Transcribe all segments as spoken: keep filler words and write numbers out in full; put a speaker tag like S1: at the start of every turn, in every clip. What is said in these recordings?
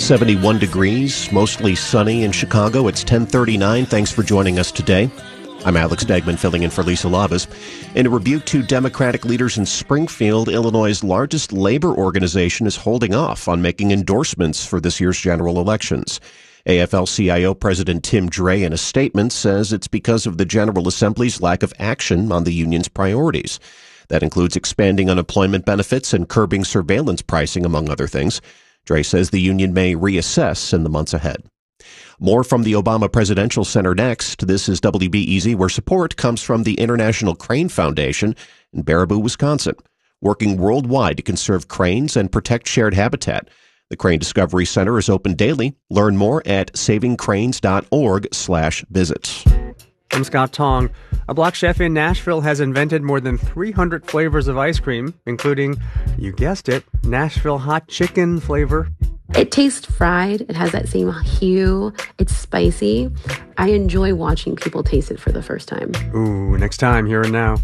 S1: seventy-one degrees, mostly sunny in Chicago. It's ten thirty-nine. Thanks for joining us today. I'm Alex Degman, filling in for Lisa Lavas. In a rebuke to Democratic leaders in Springfield, Illinois' largest labor organization is holding off on making endorsements for this year's general elections. A F L C I O President Tim Dre, in a statement, says it's because of the General Assembly's lack of action on the union's priorities. That includes expanding unemployment benefits and curbing surveillance pricing, among other things. Dre says the union may reassess in the months ahead. More from the Obama Presidential Center next. This is W B E Z, where support comes from the International Crane Foundation in Baraboo, Wisconsin, working worldwide to conserve cranes and protect shared habitat. The Crane Discovery Center is open daily. Learn more at savingcranes.org slash visits.
S2: I'm Scott Tong. A black chef in Nashville has invented more than three hundred flavors of ice cream, including, you guessed it, Nashville hot chicken flavor.
S3: It tastes fried. It has that same hue. It's spicy. I enjoy watching people taste it for the first time.
S2: Ooh, next time, here and now.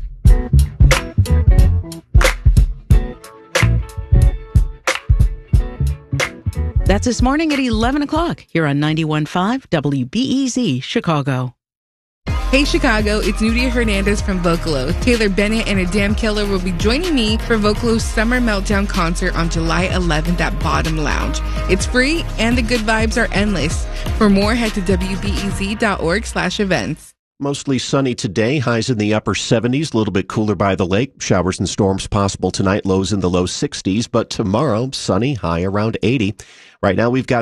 S4: That's this morning at eleven o'clock here on ninety-one point five W B E Z Chicago.
S5: Hey Chicago, it's Nudia Hernandez from Vocalo. Taylor Bennett and Adam Keller will be joining me for Vocalo's Summer Meltdown concert on July eleventh at Bottom Lounge. It's free and the good vibes are endless. For more, head to W B E Z dot org slash events.
S1: Mostly sunny today, highs in the upper seventies, a little bit cooler by the lake. Showers and storms possible tonight, lows in the low sixties, but tomorrow, sunny, high around eighty. Right now we've got